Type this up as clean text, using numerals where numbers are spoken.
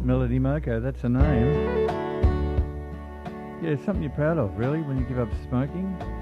Melody Moko, that's a name. Yeah, something you're proud of, really, when you give up smoking.